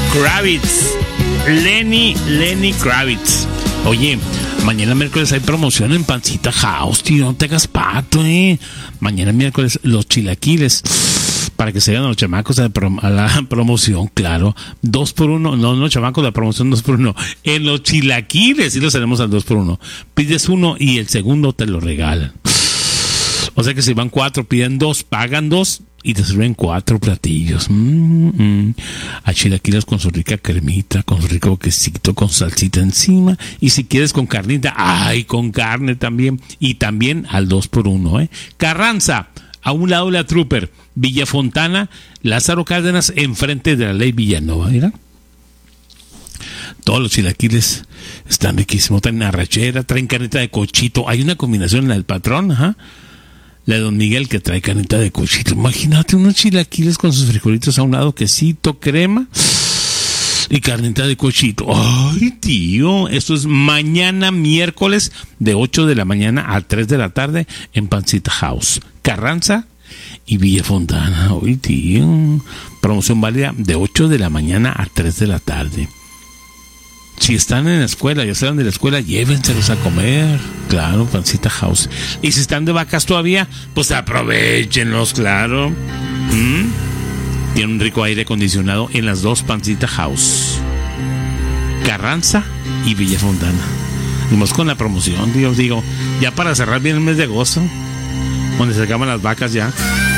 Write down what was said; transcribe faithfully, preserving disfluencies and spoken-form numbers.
Kravitz. Lenny, Lenny Kravitz. Oye, mañana miércoles hay promoción en Pancita House, tío. No te hagas pato, eh. Mañana miércoles los chilaquiles. Para que se vayan los chamacos a la, prom- a la promoción, claro. Dos por uno. No, no, chamacos, la promoción dos por uno. En los chilaquiles, sí los tenemos al dos por uno. Pides uno y el segundo te lo regalan. O sea que si van cuatro, piden dos, pagan dos y te sirven cuatro platillos. Mm-hmm. A chilaquiles con su rica cremita, con su rico quesito, con salsita encima. Y si quieres con carnita, ¡ay! Con carne también. Y también al dos por uno, ¿eh? Carranza, a un lado de la Trooper. Villa Fontana, Lázaro Cárdenas, enfrente de la Ley Villanova, ¿mira? Todos los chilaquiles están riquísimos. Traen arrachera, traen carnita de cochito. Hay una combinación en la del patrón, ajá. La de Don Miguel que trae carnita de cochito. Imagínate unos chilaquiles con sus frijolitos a un lado, quesito, crema y carnita de cochito. Ay, tío, esto es mañana miércoles de ocho de la mañana a tres de la tarde en Pancita House, Carranza y Villa Fontana. Ay, tío, promoción válida de ocho de la mañana a tres de la tarde. Si están en la escuela, ya salen de la escuela, llévenselos a comer. Claro, Pancita House. Y si están de vacas todavía, pues aprovechenlos, claro. ¿Mm? Tiene un rico aire acondicionado en las dos Pancita House, Carranza y Villa Fontana. Vamos con la promoción, Dios, digo, ya para cerrar bien el mes de agosto, donde se acaban las vacas ya.